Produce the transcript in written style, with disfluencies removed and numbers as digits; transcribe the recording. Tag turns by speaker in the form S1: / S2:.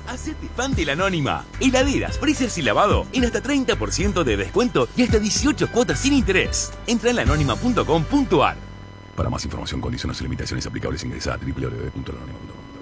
S1: Hacete fan de la Anónima. Heladeras, freezers y lavado en hasta 30% de descuento y hasta 18 cuotas sin interés. Entra en laanónima.com.ar. Para más información, condiciones y limitaciones aplicables ingresa a www.laanónima.com.